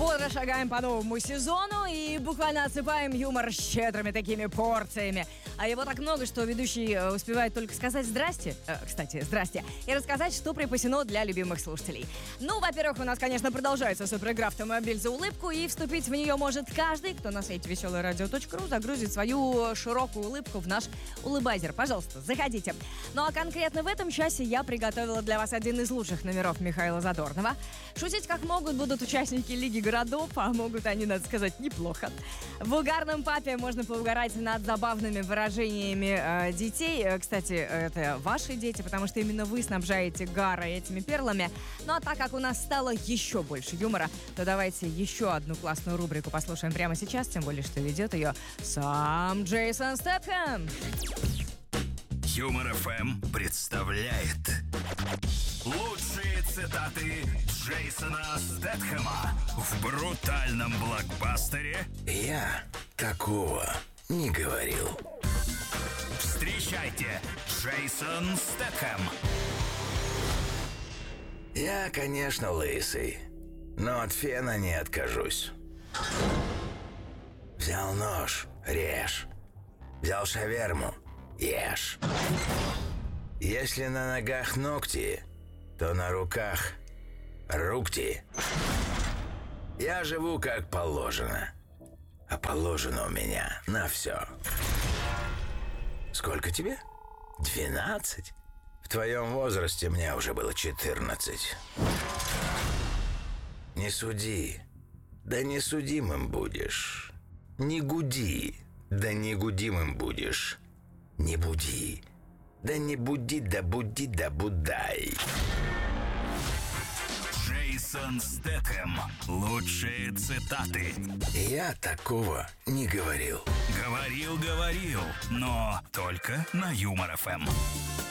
Бодро шагаем по новому сезону и буквально отсыпаем юмор щедрыми такими порциями. А его так много, что ведущий успевает только сказать «здрасте», кстати, «здрасте», и рассказать, что припасено для любимых слушателей. Ну, во-первых, у нас, конечно, продолжается суперигра «Автомобиль за улыбку», и вступить в нее может каждый, кто на сайте веселорадио.ру загрузит свою широкую улыбку в наш улыбайзер. Пожалуйста, заходите. Ну а конкретно в этом часе я приготовила для вас один из лучших номеров Михаила Задорнова. Шутить как могут будут участники Лиги городов, а могут они, надо сказать, неплохо. В угарном папе можно поугарать над забавными выражениями детей. Кстати, это ваши дети, потому что именно вы снабжаете Гара этими перлами. Ну а так как у нас стало еще больше юмора, то давайте еще одну классную рубрику послушаем прямо сейчас, тем более, что ведет ее сам Джейсон Стэтхэм. Юмор ФМ представляет лучшие цитаты Джейсона Стэтхэма в брутальном блокбастере «Я такого не говорил». Встречайте, Джейсон Стэтхэм. Я, конечно, лысый, но от фена не откажусь. Взял нож — режь. Взял шаверму — ешь. Если на ногах ногти, то на руках рукти. Я живу как положено, а положено у меня на все. Сколько тебе? 12? В твоем возрасте мне уже было 14. Не суди, да не судимым будешь. Не гуди, да не гудимым будешь. Не буди, да не буди, да буди, да будай. Джейсон Стэтхэм. Лучшие цитаты. Я такого не говорил. Говорил, но только на Юмор ФМ.